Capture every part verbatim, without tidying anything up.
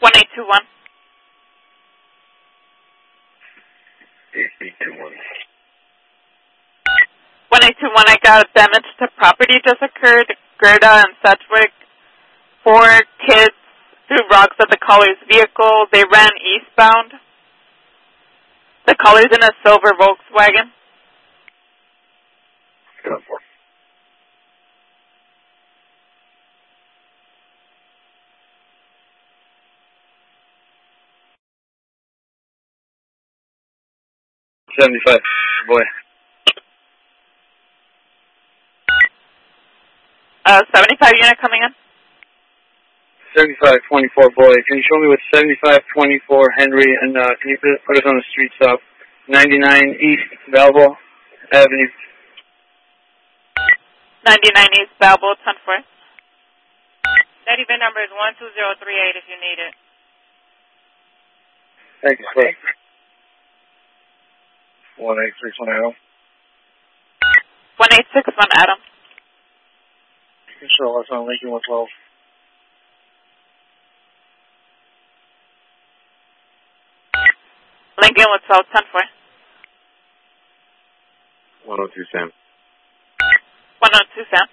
one eight two one. eight eight two one. one eight two one, I got damage to property just occurred. Gerda and Sedgwick. Four kids threw rocks at the caller's vehicle. They ran eastbound. The caller's in a silver Volkswagen. seventy-five, boy. Uh, seventy-five unit coming in. seventy-five twenty-four, boy. Can you show me what seventy-five twenty-four Henry, and uh, can you put, put us on the street stop? ninety-nine East Balboa Avenue. ninety-nine East Balboa, ten four. That event number is one two zero three eight if you need it. Thank you, sir. one eight six one Adam. one eight six one Adam. Sure, that's on Lincoln one twelve. Lincoln with twelve, ten four. one oh two Sam. one oh two Sam.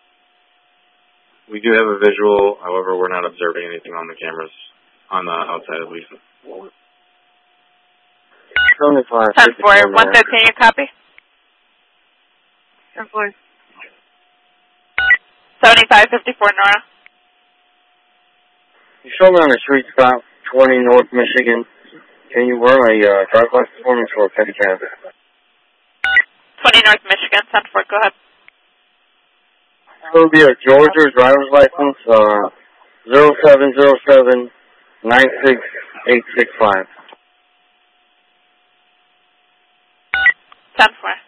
We do have a visual, however, we're not observing anything on the cameras on the outside of Lisa. ten four, one thirteen, you copy? ten four. seventy-five fifty-four Nora. You show me on the street stop, twenty North Michigan. Can you run a uh, driver's license for me for a petty cab? twenty North Michigan, ten four, go ahead. It will be a Georgia driver's license, uh, zero seven zero seven nine six eight six five. ten four.